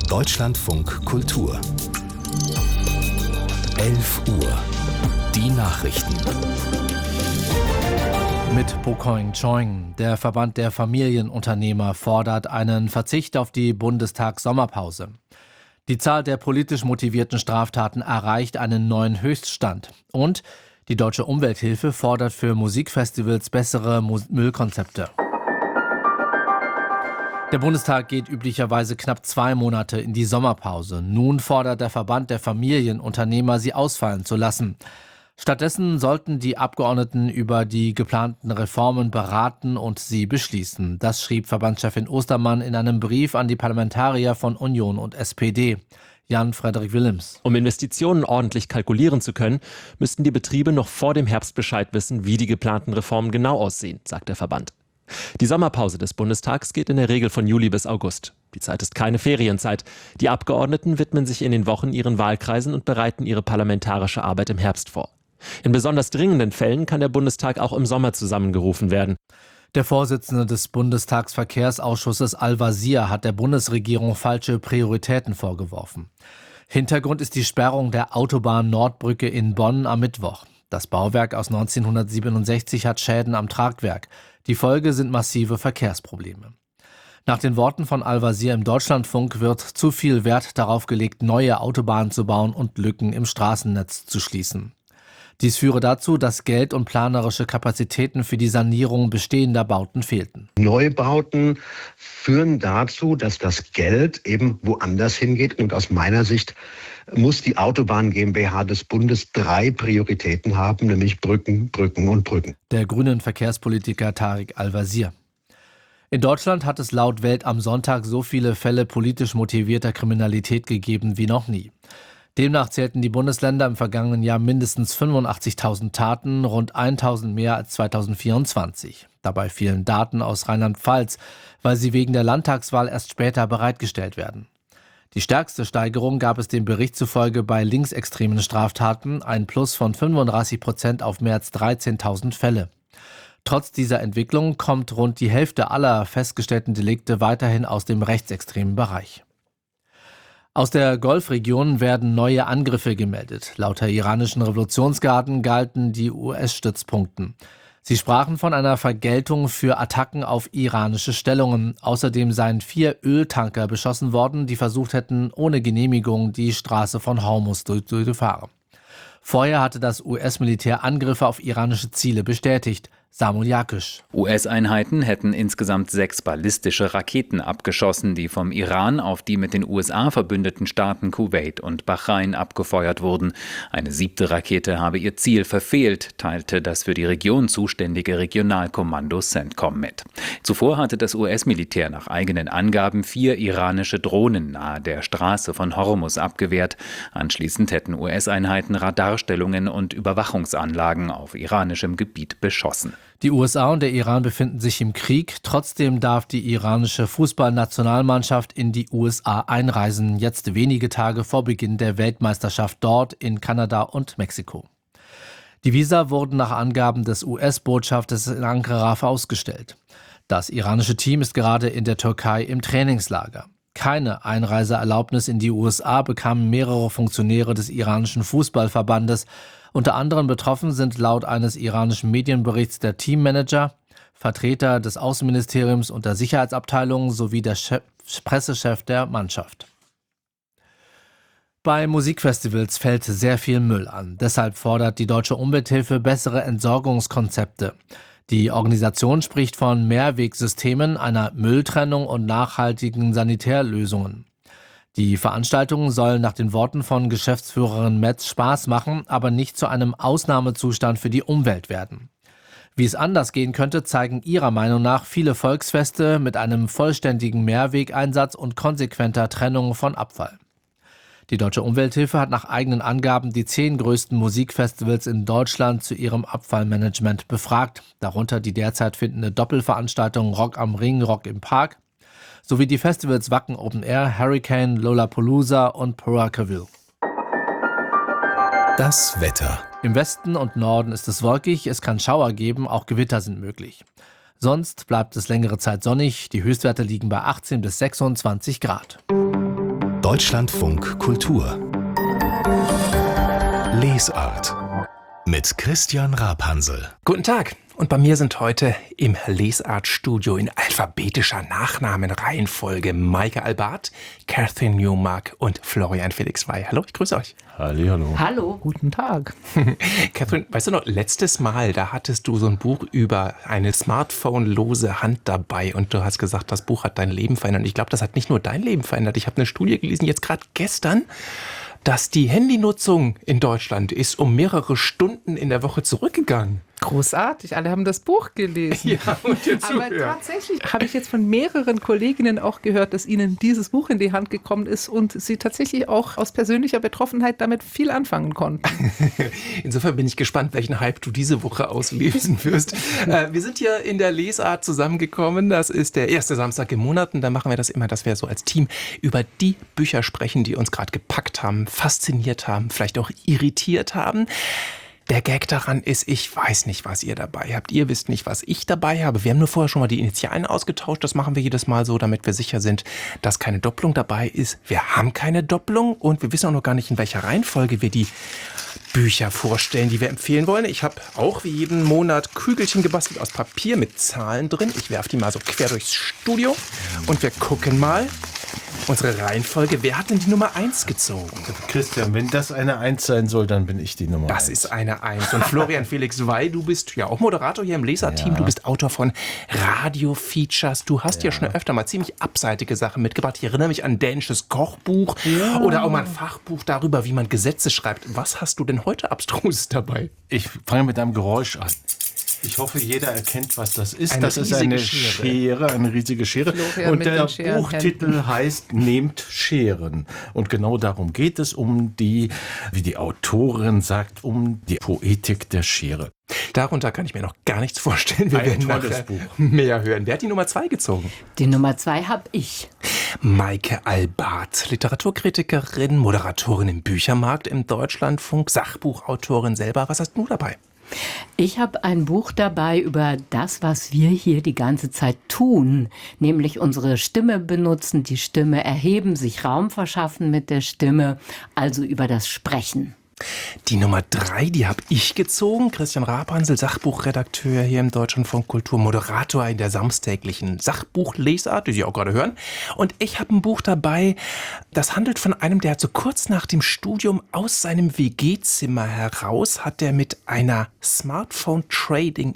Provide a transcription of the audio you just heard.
Deutschlandfunk Kultur 11 Uhr. Die Nachrichten. Mit Bokoing Choing. Der Verband der Familienunternehmer fordert einen Verzicht auf die Bundestagssommerpause. Die Zahl der politisch motivierten Straftaten erreicht einen neuen Höchststand. Und die Deutsche Umwelthilfe fordert für Musikfestivals bessere Müllkonzepte. Der Bundestag geht üblicherweise knapp 2 Monate in die Sommerpause. Nun fordert der Verband der Familienunternehmer, sie ausfallen zu lassen. Stattdessen sollten die Abgeordneten über die geplanten Reformen beraten und sie beschließen. Das schrieb Verbandschefin Ostermann in einem Brief an die Parlamentarier von Union und SPD. Jan-Frederik Willems. Um Investitionen ordentlich kalkulieren zu können, müssten die Betriebe noch vor dem Herbst Bescheid wissen, wie die geplanten Reformen genau aussehen, sagt der Verband. Die Sommerpause des Bundestags geht in der Regel von Juli bis August. Die Zeit ist keine Ferienzeit. Die Abgeordneten widmen sich in den Wochen ihren Wahlkreisen und bereiten ihre parlamentarische Arbeit im Herbst vor. In besonders dringenden Fällen kann der Bundestag auch im Sommer zusammengerufen werden. Der Vorsitzende des Bundestagsverkehrsausschusses Al-Wazir hat der Bundesregierung falsche Prioritäten vorgeworfen. Hintergrund ist die Sperrung der Autobahn-Nordbrücke in Bonn am Mittwoch. Das Bauwerk aus 1967 hat Schäden am Tragwerk. Die Folge sind massive Verkehrsprobleme. Nach den Worten von Al-Wazir im Deutschlandfunk wird zu viel Wert darauf gelegt, neue Autobahnen zu bauen und Lücken im Straßennetz zu schließen. Dies führe dazu, dass Geld und planerische Kapazitäten für die Sanierung bestehender Bauten fehlten. Neubauten führen dazu, dass das Geld eben woanders hingeht. Und aus meiner Sicht muss die Autobahn GmbH des Bundes 3 Prioritäten haben, nämlich Brücken, Brücken und Brücken. Der grünen Verkehrspolitiker Tarek Al-Wazir. In Deutschland hat es laut Welt am Sonntag so viele Fälle politisch motivierter Kriminalität gegeben wie noch nie. Demnach zählten die Bundesländer im vergangenen Jahr mindestens 85.000 Taten, rund 1.000 mehr als 2024. Dabei fehlen Daten aus Rheinland-Pfalz, weil sie wegen der Landtagswahl erst später bereitgestellt werden. Die stärkste Steigerung gab es dem Bericht zufolge bei linksextremen Straftaten, ein Plus von 35% auf mehr als 13.000 Fälle. Trotz dieser Entwicklung kommt rund die Hälfte aller festgestellten Delikte weiterhin aus dem rechtsextremen Bereich. Aus der Golfregion werden neue Angriffe gemeldet. Laut der iranischen Revolutionsgarden galten die US-Stützpunkten. Sie sprachen von einer Vergeltung für Attacken auf iranische Stellungen. Außerdem seien 4 Öltanker beschossen worden, die versucht hätten, ohne Genehmigung die Straße von Hormuz durchzufahren. Vorher hatte das US-Militär Angriffe auf iranische Ziele bestätigt. Samuel Yakisch. US-Einheiten hätten insgesamt 6 ballistische Raketen abgeschossen, die vom Iran auf die mit den USA verbündeten Staaten Kuwait und Bahrain abgefeuert wurden. Eine 7. Rakete habe ihr Ziel verfehlt, teilte das für die Region zuständige Regionalkommando CENTCOM mit. Zuvor hatte das US-Militär nach eigenen Angaben 4 iranische Drohnen nahe der Straße von Hormuz abgewehrt. Anschließend hätten US-Einheiten Radarstellungen und Überwachungsanlagen auf iranischem Gebiet beschossen. Die USA und der Iran befinden sich im Krieg. Trotzdem darf die iranische Fußballnationalmannschaft in die USA einreisen, jetzt wenige Tage vor Beginn der Weltmeisterschaft dort in Kanada und Mexiko. Die Visa wurden nach Angaben des US-Botschafters in Ankara ausgestellt. Das iranische Team ist gerade in der Türkei im Trainingslager. Keine Einreiseerlaubnis in die USA bekamen mehrere Funktionäre des iranischen Fußballverbandes. Unter anderem betroffen sind laut eines iranischen Medienberichts der Teammanager, Vertreter des Außenministeriums und der Sicherheitsabteilung sowie der Pressechef der Mannschaft. Bei Musikfestivals fällt sehr viel Müll an. Deshalb fordert die Deutsche Umwelthilfe bessere Entsorgungskonzepte. Die Organisation spricht von Mehrwegsystemen, einer Mülltrennung und nachhaltigen Sanitärlösungen. Die Veranstaltungen sollen nach den Worten von Geschäftsführerin Metz Spaß machen, aber nicht zu einem Ausnahmezustand für die Umwelt werden. Wie es anders gehen könnte, zeigen ihrer Meinung nach viele Volksfeste mit einem vollständigen Mehrwegeinsatz und konsequenter Trennung von Abfall. Die Deutsche Umwelthilfe hat nach eigenen Angaben die 10 größten Musikfestivals in Deutschland zu ihrem Abfallmanagement befragt, darunter die derzeit findende Doppelveranstaltung Rock am Ring, Rock im Park, sowie die Festivals Wacken Open Air, Hurricane, Lollapalooza und Poracaville. Das Wetter. Im Westen und Norden ist es wolkig, es kann Schauer geben, auch Gewitter sind möglich. Sonst bleibt es längere Zeit sonnig, die Höchstwerte liegen bei 18 bis 26 Grad. Deutschlandfunk Kultur Lesart mit Christian Rapansel. Guten Tag. Und bei mir sind heute im Lesart-Studio in alphabetischer Nachnamenreihenfolge Maike Albart, Catherine Newmark und Florian Felix Wey. Hallo, ich grüße euch. Hallihallo. Hallo, guten Tag. Catherine, weißt du noch, letztes Mal, da hattest du so ein Buch über eine smartphone-lose Hand dabei und du hast gesagt, das Buch hat dein Leben verändert. Und ich glaube, das hat nicht nur dein Leben verändert. Ich habe eine Studie gelesen, jetzt gerade gestern, dass die Handynutzung in Deutschland ist um mehrere Stunden in der Woche zurückgegangen. Großartig, alle haben das Buch gelesen. Ja, und jetzt Aber tatsächlich habe ich jetzt von mehreren Kolleginnen auch gehört, dass ihnen dieses Buch in die Hand gekommen ist und sie tatsächlich auch aus persönlicher Betroffenheit damit viel anfangen konnten. Insofern bin ich gespannt, welchen Hype du diese Woche auslösen wirst. Wir sind hier in der Lesart zusammengekommen. Das ist der erste Samstag im Monat und da machen wir das immer, dass wir so als Team über die Bücher sprechen, die uns gerade gepackt haben, fasziniert haben, vielleicht auch irritiert haben. Der Gag daran ist, ich weiß nicht, was ihr dabei habt. Ihr wisst nicht, was ich dabei habe. Wir haben nur vorher schon mal die Initialen ausgetauscht. Das machen wir jedes Mal so, damit wir sicher sind, dass keine Doppelung dabei ist. Wir haben keine Doppelung und wir wissen auch noch gar nicht, in welcher Reihenfolge wir die Bücher vorstellen, die wir empfehlen wollen. Ich habe auch wie jeden Monat Kügelchen gebastelt aus Papier mit Zahlen drin. Ich werfe die mal so quer durchs Studio und wir gucken mal. Unsere Reihenfolge. Wer hat denn die Nummer 1 gezogen? Christian, wenn das eine 1 sein soll, dann bin ich die Nummer 1. Das ist eine 1. Und Florian Felix Wey, du bist ja auch Moderator hier im Leserteam. Ja. Du bist Autor von Radio-Features. Du hast ja schon öfter mal ziemlich abseitige Sachen mitgebracht. Ich erinnere mich an ein dänisches Kochbuch oder auch mal ein Fachbuch darüber, wie man Gesetze schreibt. Was hast du denn heute abstruses dabei? Ich fange mit einem Geräusch an. Ich hoffe, jeder erkennt, was das ist. Das ist eine Schere, eine riesige Schere. Florian und der Buchtitel heißt Nehmt Scheren. Und genau darum geht es, um die, wie die Autorin sagt, um die Poetik der Schere. Darunter kann ich mir noch gar nichts vorstellen. Wir werden nachher mehr hören. Wer hat die Nummer 2 gezogen? Die Nummer 2 habe ich. Maike Albart, Literaturkritikerin, Moderatorin im Büchermarkt im Deutschlandfunk, Sachbuchautorin selber. Was hast du dabei? Ich habe ein Buch dabei über das, was wir hier die ganze Zeit tun, nämlich unsere Stimme benutzen, die Stimme erheben, sich Raum verschaffen mit der Stimme, also über das Sprechen. Die Nummer 3, die habe ich gezogen. Christian Rapansel, Sachbuchredakteur hier im Deutschlandfunk Kultur, Moderator in der samstäglichen Sachbuchlesart, die Sie auch gerade hören. Und ich habe ein Buch dabei, das handelt von einem, der hat so kurz nach dem Studium aus seinem WG-Zimmer heraus, hat er mit einer Smartphone-Trading